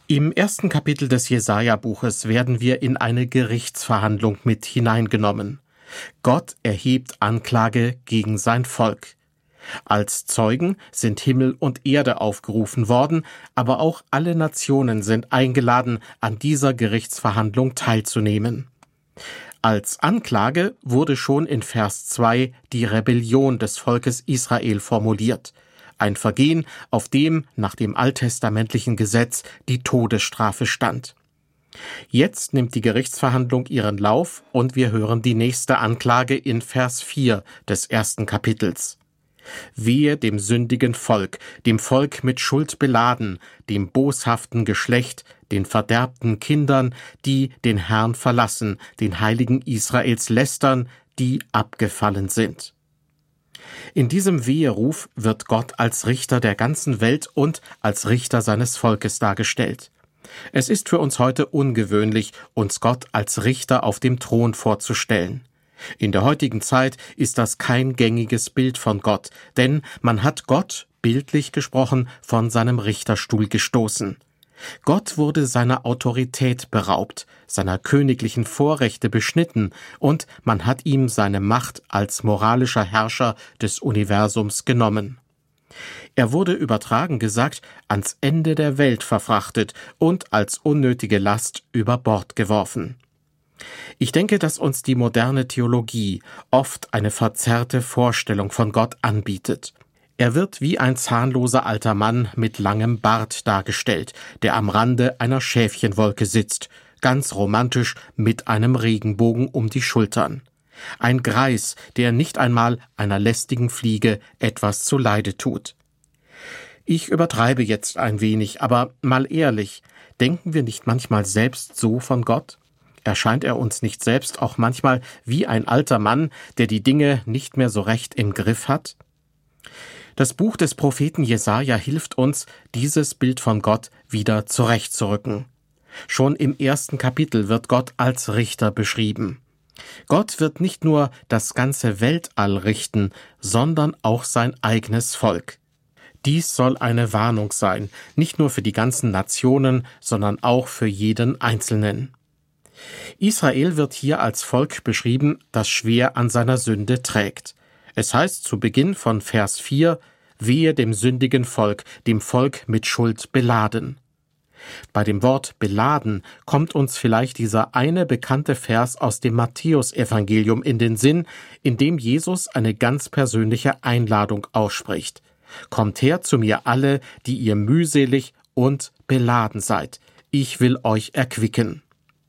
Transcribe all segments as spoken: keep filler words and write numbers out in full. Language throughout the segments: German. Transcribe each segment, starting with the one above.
Im ersten Kapitel des Jesaja-Buches werden wir in eine Gerichtsverhandlung mit hineingenommen. Gott erhebt Anklage gegen sein Volk. Als Zeugen sind Himmel und Erde aufgerufen worden, aber auch alle Nationen sind eingeladen, an dieser Gerichtsverhandlung teilzunehmen. Als Anklage wurde schon in Vers zwei die Rebellion des Volkes Israel formuliert. Ein Vergehen, auf dem nach dem alttestamentlichen Gesetz die Todesstrafe stand. Jetzt nimmt die Gerichtsverhandlung ihren Lauf und wir hören die nächste Anklage in Vers vier des ersten Kapitels. Wehe dem sündigen Volk, dem Volk mit Schuld beladen, dem boshaften Geschlecht, den verderbten Kindern, die den Herrn verlassen, den Heiligen Israels lästern, die abgefallen sind. In diesem Weheruf wird Gott als Richter der ganzen Welt und als Richter seines Volkes dargestellt. Es ist für uns heute ungewöhnlich, uns Gott als Richter auf dem Thron vorzustellen. In der heutigen Zeit ist das kein gängiges Bild von Gott, denn man hat Gott, bildlich gesprochen, von seinem Richterstuhl gestoßen. Gott wurde seiner Autorität beraubt, seiner königlichen Vorrechte beschnitten und man hat ihm seine Macht als moralischer Herrscher des Universums genommen. Er wurde, übertragen gesagt, ans Ende der Welt verfrachtet und als unnötige Last über Bord geworfen. Ich denke, dass uns die moderne Theologie oft eine verzerrte Vorstellung von Gott anbietet. Er wird wie ein zahnloser alter Mann mit langem Bart dargestellt, der am Rande einer Schäfchenwolke sitzt, ganz romantisch mit einem Regenbogen um die Schultern. Ein Greis, der nicht einmal einer lästigen Fliege etwas zuleide tut. Ich übertreibe jetzt ein wenig, aber mal ehrlich, denken wir nicht manchmal selbst so von Gott? Erscheint er uns nicht selbst auch manchmal wie ein alter Mann, der die Dinge nicht mehr so recht im Griff hat? Das Buch des Propheten Jesaja hilft uns, dieses Bild von Gott wieder zurechtzurücken. Schon im ersten Kapitel wird Gott als Richter beschrieben. Gott wird nicht nur das ganze Weltall richten, sondern auch sein eigenes Volk. Dies soll eine Warnung sein, nicht nur für die ganzen Nationen, sondern auch für jeden Einzelnen. Israel wird hier als Volk beschrieben, das schwer an seiner Sünde trägt. Es heißt zu Beginn von Vers vier, wehe dem sündigen Volk, dem Volk mit Schuld beladen. Bei dem Wort beladen kommt uns vielleicht dieser eine bekannte Vers aus dem Matthäusevangelium in den Sinn, in dem Jesus eine ganz persönliche Einladung ausspricht. Kommt her zu mir alle, die ihr mühselig und beladen seid. Ich will euch erquicken.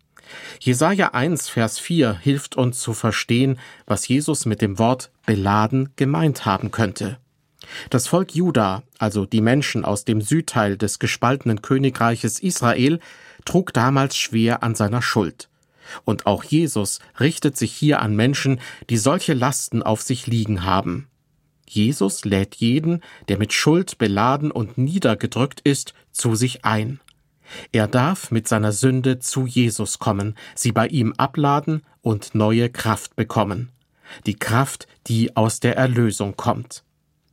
Jesaja eins, Vers vier hilft uns zu verstehen, was Jesus mit dem Wort beladen gemeint haben könnte. Das Volk Juda, also die Menschen aus dem Südteil des gespaltenen Königreiches Israel, trug damals schwer an seiner Schuld. Und auch Jesus richtet sich hier an Menschen, die solche Lasten auf sich liegen haben. Jesus lädt jeden, der mit Schuld beladen und niedergedrückt ist, zu sich ein. Er darf mit seiner Sünde zu Jesus kommen, sie bei ihm abladen und neue Kraft bekommen. Die Kraft, die aus der Erlösung kommt.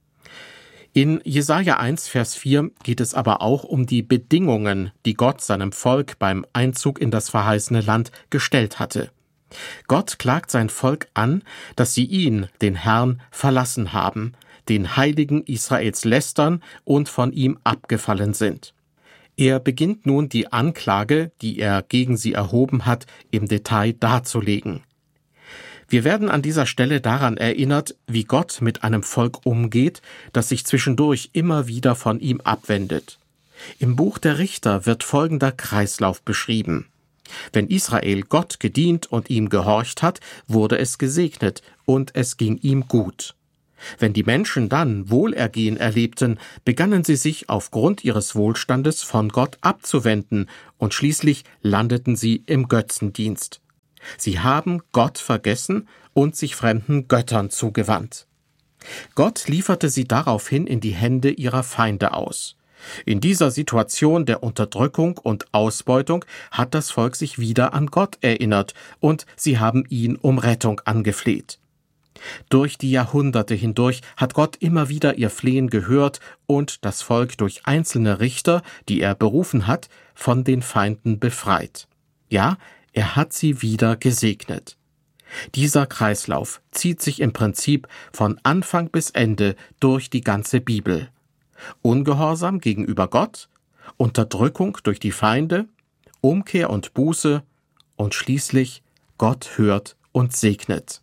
In Jesaja eins, Vers vier geht es aber auch um die Bedingungen, die Gott seinem Volk beim Einzug in das verheißene Land gestellt hatte. Gott klagt sein Volk an, dass sie ihn, den Herrn, verlassen haben, den Heiligen Israels lästern und von ihm abgefallen sind. Er beginnt nun die Anklage, die er gegen sie erhoben hat, im Detail darzulegen. Wir werden an dieser Stelle daran erinnert, wie Gott mit einem Volk umgeht, das sich zwischendurch immer wieder von ihm abwendet. Im Buch der Richter wird folgender Kreislauf beschrieben. Wenn Israel Gott gedient und ihm gehorcht hat, wurde es gesegnet und es ging ihm gut. Wenn die Menschen dann Wohlergehen erlebten, begannen sie sich aufgrund ihres Wohlstandes von Gott abzuwenden und schließlich landeten sie im Götzendienst. Sie haben Gott vergessen und sich fremden Göttern zugewandt. Gott lieferte sie daraufhin in die Hände ihrer Feinde aus. In dieser Situation der Unterdrückung und Ausbeutung hat das Volk sich wieder an Gott erinnert und sie haben ihn um Rettung angefleht. Durch die Jahrhunderte hindurch hat Gott immer wieder ihr Flehen gehört und das Volk durch einzelne Richter, die er berufen hat, von den Feinden befreit. Ja, er hat sie wieder gesegnet. Dieser Kreislauf zieht sich im Prinzip von Anfang bis Ende durch die ganze Bibel. Ungehorsam gegenüber Gott, Unterdrückung durch die Feinde, Umkehr und Buße und schließlich Gott hört und segnet.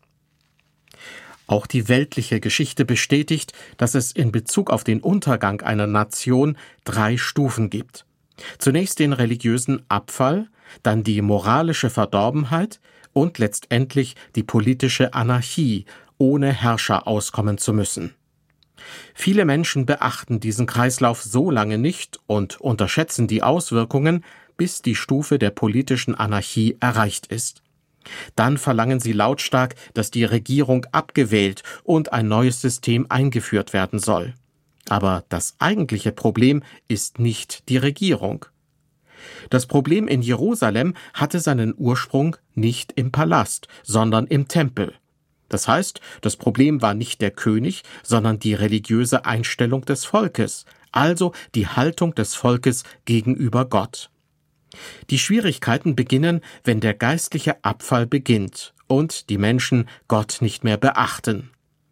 Auch die weltliche Geschichte bestätigt, dass es in Bezug auf den Untergang einer Nation drei Stufen gibt. Zunächst den religiösen Abfall, dann die moralische Verdorbenheit und letztendlich die politische Anarchie, ohne Herrscher auskommen zu müssen. Viele Menschen beachten diesen Kreislauf so lange nicht und unterschätzen die Auswirkungen, bis die Stufe der politischen Anarchie erreicht ist. Dann verlangen sie lautstark, dass die Regierung abgewählt und ein neues System eingeführt werden soll. Aber das eigentliche Problem ist nicht die Regierung. Das Problem in Jerusalem hatte seinen Ursprung nicht im Palast, sondern im Tempel. Das heißt, das Problem war nicht der König, sondern die religiöse Einstellung des Volkes, also die Haltung des Volkes gegenüber Gott. Die Schwierigkeiten beginnen, wenn der geistliche Abfall beginnt und die Menschen Gott nicht mehr beachten.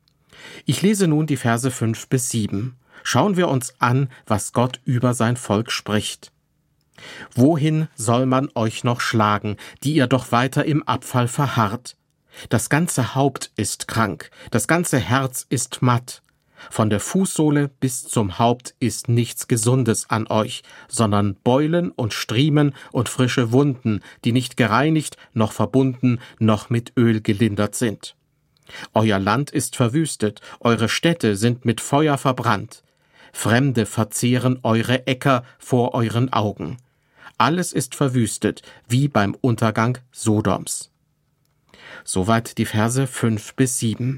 Ich lese nun die Verse fünf bis sieben. Schauen wir uns an, was Gott über sein Volk spricht. Wohin soll man euch noch schlagen, die ihr doch weiter im Abfall verharrt? Das ganze Haupt ist krank, das ganze Herz ist matt. Von der Fußsohle bis zum Haupt ist nichts Gesundes an euch, sondern Beulen und Striemen und frische Wunden, die nicht gereinigt, noch verbunden, noch mit Öl gelindert sind. Euer Land ist verwüstet, eure Städte sind mit Feuer verbrannt. Fremde verzehren eure Äcker vor euren Augen. Alles ist verwüstet, wie beim Untergang Sodoms. Soweit die Verse fünf bis sieben.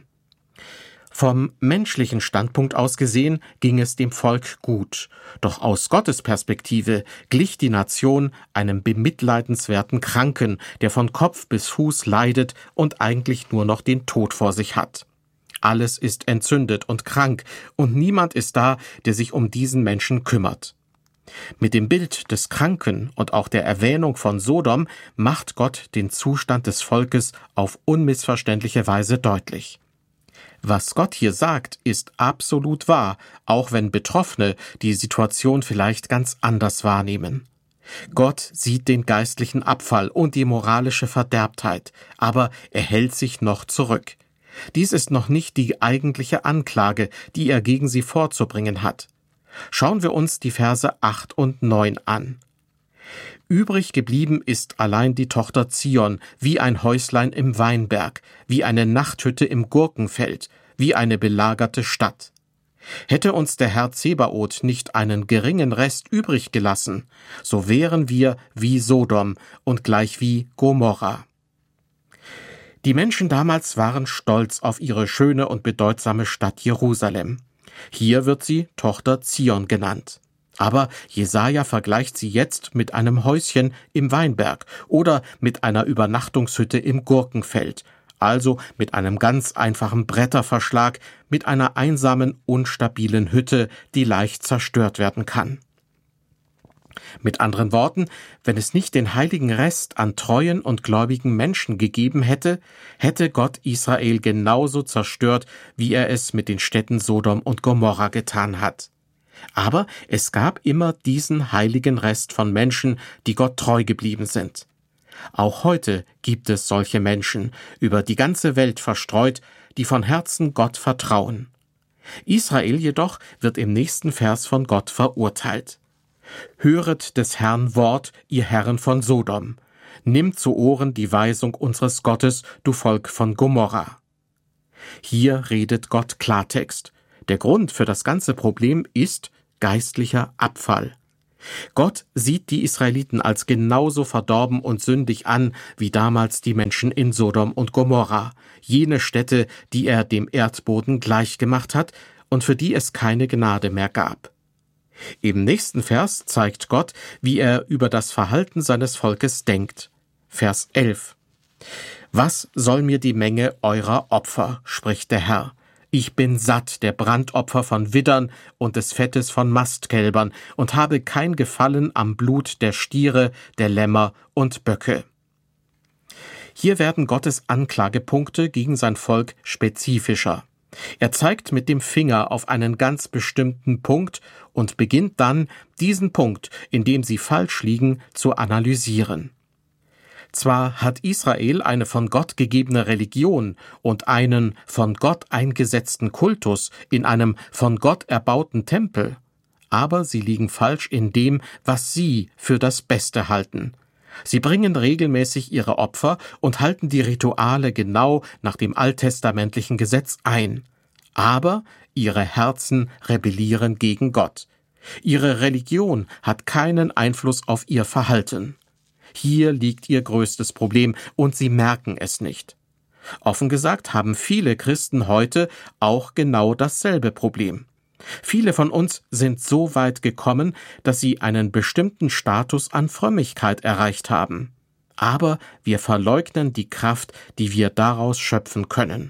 Vom menschlichen Standpunkt aus gesehen ging es dem Volk gut, doch aus Gottes Perspektive glich die Nation einem bemitleidenswerten Kranken, der von Kopf bis Fuß leidet und eigentlich nur noch den Tod vor sich hat. Alles ist entzündet und krank, und niemand ist da, der sich um diesen Menschen kümmert. Mit dem Bild des Kranken und auch der Erwähnung von Sodom macht Gott den Zustand des Volkes auf unmissverständliche Weise deutlich. Was Gott hier sagt, ist absolut wahr, auch wenn Betroffene die Situation vielleicht ganz anders wahrnehmen. Gott sieht den geistlichen Abfall und die moralische Verderbtheit, aber er hält sich noch zurück. Dies ist noch nicht die eigentliche Anklage, die er gegen sie vorzubringen hat. Schauen wir uns die Verse acht und neun an. Übrig geblieben ist allein die Tochter Zion, wie ein Häuslein im Weinberg, wie eine Nachthütte im Gurkenfeld, wie eine belagerte Stadt. Hätte uns der Herr Zebaoth nicht einen geringen Rest übrig gelassen, so wären wir wie Sodom und gleich wie Gomorra. Die Menschen damals waren stolz auf ihre schöne und bedeutsame Stadt Jerusalem. Hier wird sie Tochter Zion genannt. Aber Jesaja vergleicht sie jetzt mit einem Häuschen im Weinberg oder mit einer Übernachtungshütte im Gurkenfeld, also mit einem ganz einfachen Bretterverschlag, mit einer einsamen, unstabilen Hütte, die leicht zerstört werden kann. Mit anderen Worten, wenn es nicht den heiligen Rest an treuen und gläubigen Menschen gegeben hätte, hätte Gott Israel genauso zerstört, wie er es mit den Städten Sodom und Gomorra getan hat. Aber es gab immer diesen heiligen Rest von Menschen, die Gott treu geblieben sind. Auch heute gibt es solche Menschen, über die ganze Welt verstreut, die von Herzen Gott vertrauen. Israel jedoch wird im nächsten Vers von Gott verurteilt. Höret des Herrn Wort, ihr Herren von Sodom. Nimmt zu Ohren die Weisung unseres Gottes, du Volk von Gomorra. Hier redet Gott Klartext. Der Grund für das ganze Problem ist geistlicher Abfall. Gott sieht die Israeliten als genauso verdorben und sündig an, wie damals die Menschen in Sodom und Gomorra, jene Städte, die er dem Erdboden gleichgemacht hat und für die es keine Gnade mehr gab. Im nächsten Vers zeigt Gott, wie er über das Verhalten seines Volkes denkt. Vers elf. Was soll mir die Menge eurer Opfer, spricht der Herr. Ich bin satt der Brandopfer von Widdern und des Fettes von Mastkälbern und habe kein Gefallen am Blut der Stiere, der Lämmer und Böcke. Hier werden Gottes Anklagepunkte gegen sein Volk spezifischer. Er zeigt mit dem Finger auf einen ganz bestimmten Punkt und beginnt dann, diesen Punkt, in dem sie falsch liegen, zu analysieren. Zwar hat Israel eine von Gott gegebene Religion und einen von Gott eingesetzten Kultus in einem von Gott erbauten Tempel, aber sie liegen falsch in dem, was sie für das Beste halten. Sie bringen regelmäßig ihre Opfer und halten die Rituale genau nach dem alttestamentlichen Gesetz ein. Aber ihre Herzen rebellieren gegen Gott. Ihre Religion hat keinen Einfluss auf ihr Verhalten. Hier liegt ihr größtes Problem und sie merken es nicht. Offen gesagt haben viele Christen heute auch genau dasselbe Problem. Viele von uns sind so weit gekommen, dass sie einen bestimmten Status an Frömmigkeit erreicht haben. Aber wir verleugnen die Kraft, die wir daraus schöpfen können.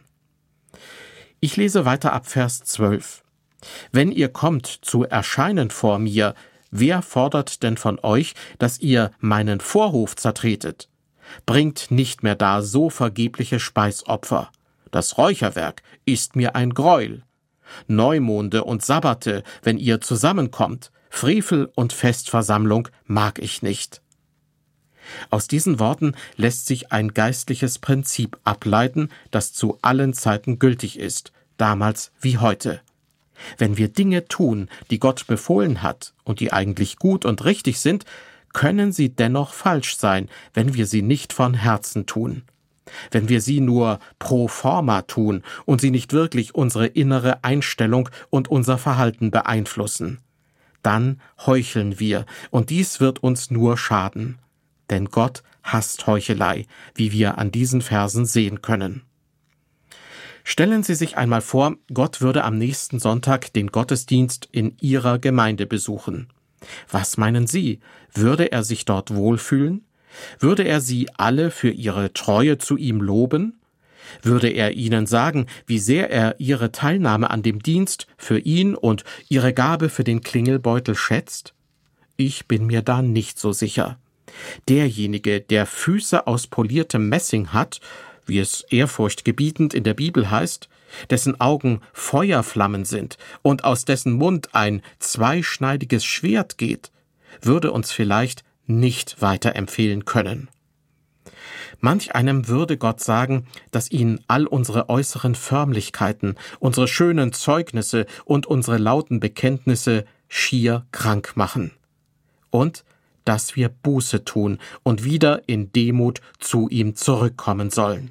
Ich lese weiter ab Vers zwölf. Wenn ihr kommt zu erscheinen vor mir, wer fordert denn von euch, dass ihr meinen Vorhof zertretet? Bringt nicht mehr da so vergebliche Speisopfer. Das Räucherwerk ist mir ein Greuel. Neumonde und Sabbate, wenn ihr zusammenkommt, Frevel und Festversammlung mag ich nicht. Aus diesen Worten lässt sich ein geistliches Prinzip ableiten, das zu allen Zeiten gültig ist, damals wie heute. Wenn wir Dinge tun, die Gott befohlen hat und die eigentlich gut und richtig sind, können sie dennoch falsch sein, wenn wir sie nicht von Herzen tun. Wenn wir sie nur pro forma tun und sie nicht wirklich unsere innere Einstellung und unser Verhalten beeinflussen, dann heucheln wir, und dies wird uns nur schaden. Denn Gott hasst Heuchelei, wie wir an diesen Versen sehen können. Stellen Sie sich einmal vor, Gott würde am nächsten Sonntag den Gottesdienst in Ihrer Gemeinde besuchen. Was meinen Sie? Würde er sich dort wohlfühlen? Würde er Sie alle für Ihre Treue zu ihm loben? Würde er Ihnen sagen, wie sehr er Ihre Teilnahme an dem Dienst für ihn und Ihre Gabe für den Klingelbeutel schätzt? Ich bin mir da nicht so sicher. Derjenige, der Füße aus poliertem Messing hat, wie es ehrfurchtgebietend in der Bibel heißt, dessen Augen Feuerflammen sind und aus dessen Mund ein zweischneidiges Schwert geht, würde uns vielleicht nicht weiterempfehlen können. Manch einem würde Gott sagen, dass ihn all unsere äußeren Förmlichkeiten, unsere schönen Zeugnisse und unsere lauten Bekenntnisse schier krank machen. Und dass wir Buße tun und wieder in Demut zu ihm zurückkommen sollen.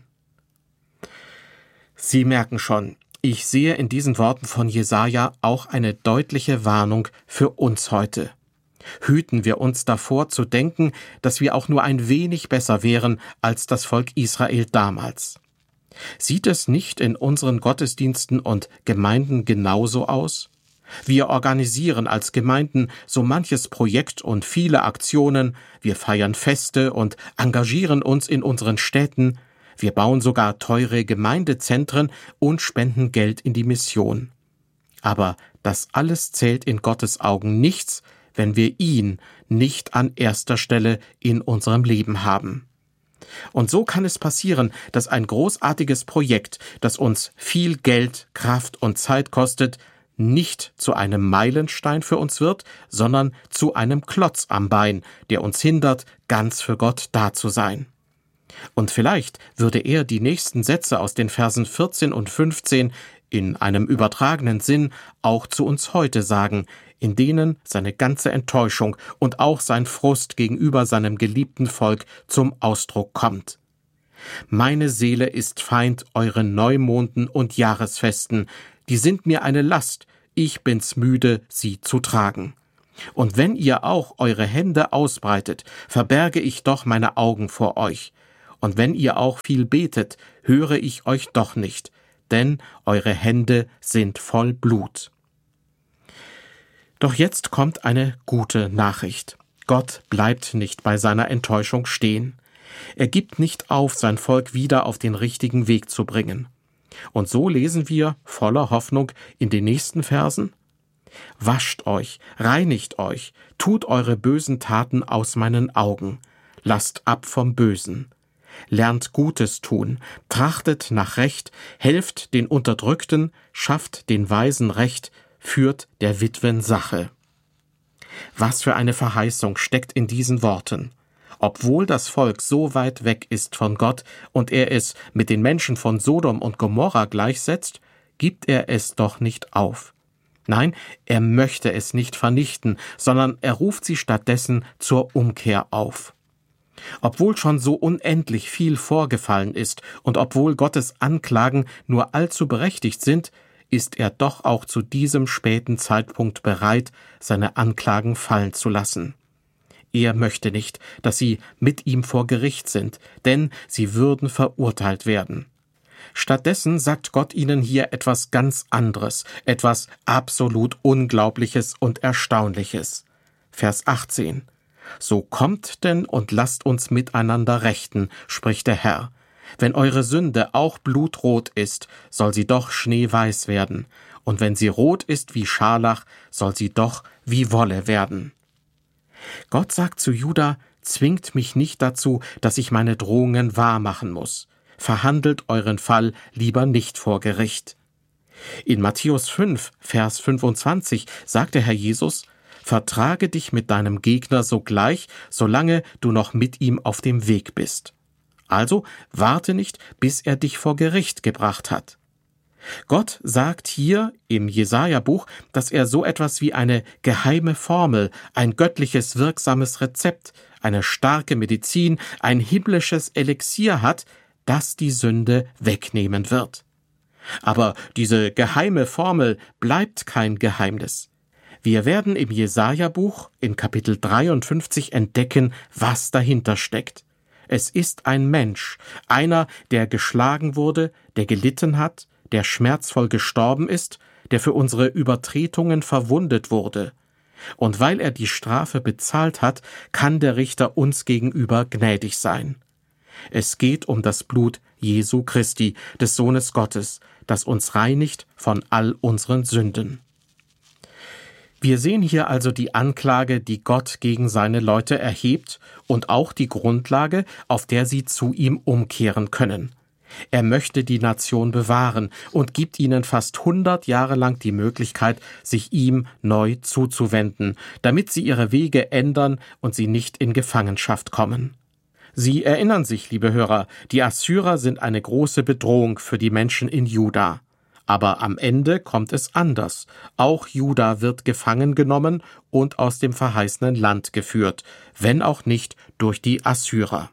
Sie merken schon, ich sehe in diesen Worten von Jesaja auch eine deutliche Warnung für uns heute. Hüten wir uns davor zu denken, dass wir auch nur ein wenig besser wären als das Volk Israel damals. Sieht es nicht in unseren Gottesdiensten und Gemeinden genauso aus? Wir organisieren als Gemeinden so manches Projekt und viele Aktionen, wir feiern Feste und engagieren uns in unseren Städten, wir bauen sogar teure Gemeindezentren und spenden Geld in die Mission. Aber das alles zählt in Gottes Augen nichts, wenn wir ihn nicht an erster Stelle in unserem Leben haben. Und so kann es passieren, dass ein großartiges Projekt, das uns viel Geld, Kraft und Zeit kostet, nicht zu einem Meilenstein für uns wird, sondern zu einem Klotz am Bein, der uns hindert, ganz für Gott da zu sein. Und vielleicht würde er die nächsten Sätze aus den Versen vierzehn und fünfzehn in einem übertragenen Sinn auch zu uns heute sagen, in denen seine ganze Enttäuschung und auch sein Frust gegenüber seinem geliebten Volk zum Ausdruck kommt. Meine Seele ist Feind euren Neumonden und Jahresfesten, die sind mir eine Last, ich bin's müde, sie zu tragen. Und wenn ihr auch eure Hände ausbreitet, verberge ich doch meine Augen vor euch. Und wenn ihr auch viel betet, höre ich euch doch nicht, denn eure Hände sind voll Blut. Doch jetzt kommt eine gute Nachricht. Gott bleibt nicht bei seiner Enttäuschung stehen. Er gibt nicht auf, sein Volk wieder auf den richtigen Weg zu bringen. Und so lesen wir voller Hoffnung in den nächsten Versen: Wascht euch, reinigt euch, tut eure bösen Taten aus meinen Augen, lasst ab vom Bösen. Lernt Gutes tun, trachtet nach Recht, helft den Unterdrückten, schafft den Weisen Recht, führt der Witwen Sache. Was für eine Verheißung steckt in diesen Worten. Obwohl das Volk so weit weg ist von Gott und er es mit den Menschen von Sodom und Gomorra gleichsetzt, gibt er es doch nicht auf. Nein, er möchte es nicht vernichten, sondern er ruft sie stattdessen zur Umkehr auf. Obwohl schon so unendlich viel vorgefallen ist und obwohl Gottes Anklagen nur allzu berechtigt sind, ist er doch auch zu diesem späten Zeitpunkt bereit, seine Anklagen fallen zu lassen. Er möchte nicht, dass sie mit ihm vor Gericht sind, denn sie würden verurteilt werden. Stattdessen sagt Gott ihnen hier etwas ganz anderes, etwas absolut Unglaubliches und Erstaunliches. Vers achtzehn. So kommt denn und lasst uns miteinander rechten, spricht der Herr. Wenn eure Sünde auch blutrot ist, soll sie doch schneeweiß werden, und wenn sie rot ist wie Scharlach, soll sie doch wie Wolle werden. Gott sagt zu Juda: Zwingt mich nicht dazu, dass ich meine Drohungen wahrmachen muss. Verhandelt euren Fall lieber nicht vor Gericht. In Matthäus fünf, Vers fünfundzwanzig sagt der Herr Jesus: Vertrage dich mit deinem Gegner sogleich, solange du noch mit ihm auf dem Weg bist. Also warte nicht, bis er dich vor Gericht gebracht hat. Gott sagt hier im Jesaja-Buch, dass er so etwas wie eine geheime Formel, ein göttliches wirksames Rezept, eine starke Medizin, ein himmlisches Elixier hat, das die Sünde wegnehmen wird. Aber diese geheime Formel bleibt kein Geheimnis. Wir werden im Jesaja-Buch in Kapitel dreiundfünfzig entdecken, was dahinter steckt. Es ist ein Mensch, einer, der geschlagen wurde, der gelitten hat, der schmerzvoll gestorben ist, der für unsere Übertretungen verwundet wurde. Und weil er die Strafe bezahlt hat, kann der Richter uns gegenüber gnädig sein. Es geht um das Blut Jesu Christi, des Sohnes Gottes, das uns reinigt von all unseren Sünden. Wir sehen hier also die Anklage, die Gott gegen seine Leute erhebt, und auch die Grundlage, auf der sie zu ihm umkehren können. Er möchte die Nation bewahren und gibt ihnen fast hundert Jahre lang die Möglichkeit, sich ihm neu zuzuwenden, damit sie ihre Wege ändern und sie nicht in Gefangenschaft kommen. Sie erinnern sich, liebe Hörer, die Assyrer sind eine große Bedrohung für die Menschen in Juda. Aber am Ende kommt es anders. Auch Juda wird gefangen genommen und aus dem verheißenen Land geführt, wenn auch nicht durch die Assyrer.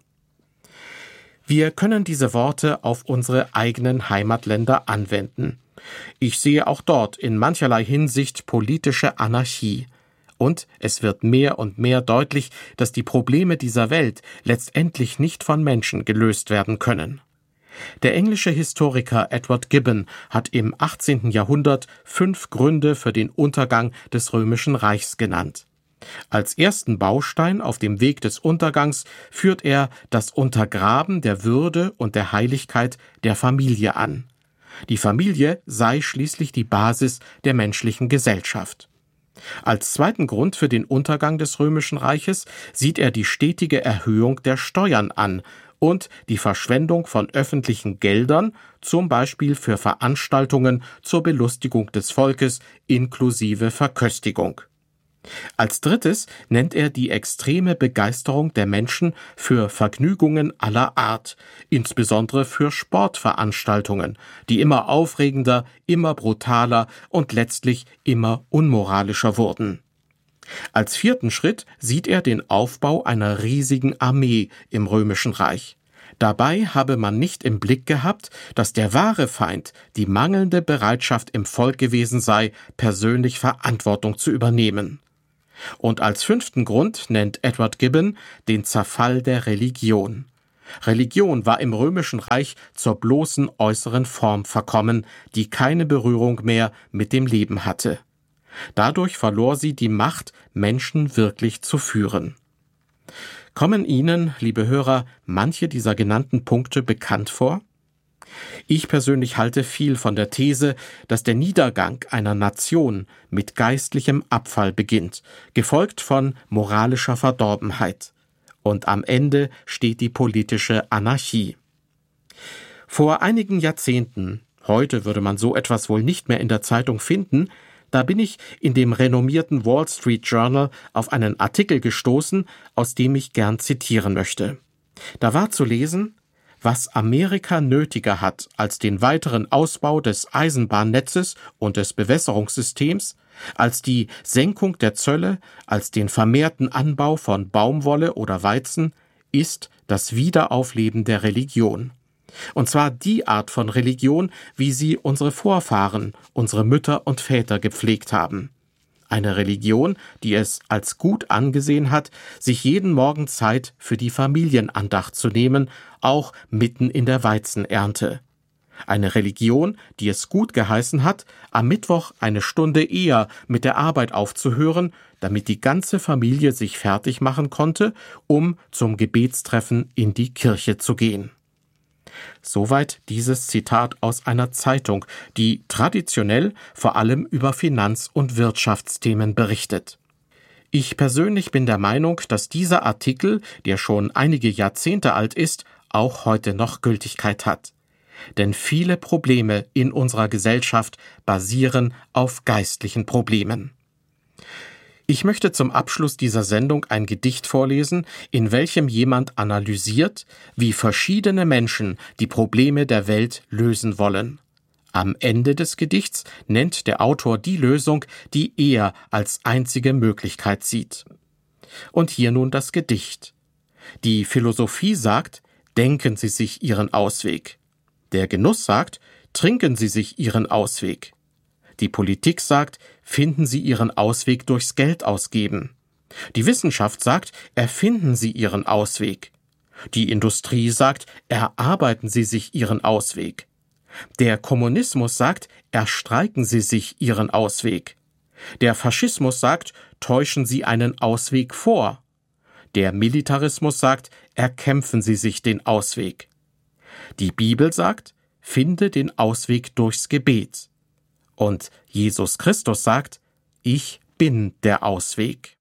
Wir können diese Worte auf unsere eigenen Heimatländer anwenden. Ich sehe auch dort in mancherlei Hinsicht politische Anarchie. Und es wird mehr und mehr deutlich, dass die Probleme dieser Welt letztendlich nicht von Menschen gelöst werden können. Der englische Historiker Edward Gibbon hat im achtzehnten Jahrhundert fünf Gründe für den Untergang des Römischen Reichs genannt. Als ersten Baustein auf dem Weg des Untergangs führt er das Untergraben der Würde und der Heiligkeit der Familie an. Die Familie sei schließlich die Basis der menschlichen Gesellschaft. Als zweiten Grund für den Untergang des Römischen Reiches sieht er die stetige Erhöhung der Steuern an und die Verschwendung von öffentlichen Geldern, zum Beispiel für Veranstaltungen zur Belustigung des Volkes inklusive Verköstigung. Als drittes nennt er die extreme Begeisterung der Menschen für Vergnügungen aller Art, insbesondere für Sportveranstaltungen, die immer aufregender, immer brutaler und letztlich immer unmoralischer wurden. Als vierten Schritt sieht er den Aufbau einer riesigen Armee im Römischen Reich. Dabei habe man nicht im Blick gehabt, dass der wahre Feind die mangelnde Bereitschaft im Volk gewesen sei, persönlich Verantwortung zu übernehmen. Und als fünften Grund nennt Edward Gibbon den Zerfall der Religion. Religion war im Römischen Reich zur bloßen äußeren Form verkommen, die keine Berührung mehr mit dem Leben hatte. Dadurch verlor sie die Macht, Menschen wirklich zu führen. Kommen Ihnen, liebe Hörer, manche dieser genannten Punkte bekannt vor? Ich persönlich halte viel von der These, dass der Niedergang einer Nation mit geistlichem Abfall beginnt, gefolgt von moralischer Verdorbenheit. Und am Ende steht die politische Anarchie. Vor einigen Jahrzehnten, heute würde man so etwas wohl nicht mehr in der Zeitung finden, da bin ich in dem renommierten Wall Street Journal auf einen Artikel gestoßen, aus dem ich gern zitieren möchte. Da war zu lesen: Was Amerika nötiger hat als den weiteren Ausbau des Eisenbahnnetzes und des Bewässerungssystems, als die Senkung der Zölle, als den vermehrten Anbau von Baumwolle oder Weizen, ist das Wiederaufleben der Religion. Und zwar die Art von Religion, wie sie unsere Vorfahren, unsere Mütter und Väter gepflegt haben. Eine Religion, die es als gut angesehen hat, sich jeden Morgen Zeit für die Familienandacht zu nehmen, auch mitten in der Weizenernte. Eine Religion, die es gut geheißen hat, am Mittwoch eine Stunde eher mit der Arbeit aufzuhören, damit die ganze Familie sich fertig machen konnte, um zum Gebetstreffen in die Kirche zu gehen. Soweit dieses Zitat aus einer Zeitung, die traditionell vor allem über Finanz- und Wirtschaftsthemen berichtet. Ich persönlich bin der Meinung, dass dieser Artikel, der schon einige Jahrzehnte alt ist, auch heute noch Gültigkeit hat. Denn viele Probleme in unserer Gesellschaft basieren auf geistlichen Problemen. Ich möchte zum Abschluss dieser Sendung ein Gedicht vorlesen, in welchem jemand analysiert, wie verschiedene Menschen die Probleme der Welt lösen wollen. Am Ende des Gedichts nennt der Autor die Lösung, die er als einzige Möglichkeit sieht. Und hier nun das Gedicht. Die Philosophie sagt, denken Sie sich Ihren Ausweg. Der Genuss sagt, trinken Sie sich Ihren Ausweg. Die Politik sagt, finden Sie Ihren Ausweg durchs Geld ausgeben. Die Wissenschaft sagt, erfinden Sie Ihren Ausweg. Die Industrie sagt, erarbeiten Sie sich Ihren Ausweg. Der Kommunismus sagt, erstreiken Sie sich Ihren Ausweg. Der Faschismus sagt, täuschen Sie einen Ausweg vor. Der Militarismus sagt, erkämpfen Sie sich den Ausweg. Die Bibel sagt, finde den Ausweg durchs Gebet. Und Jesus Christus sagt, ich bin der Ausweg.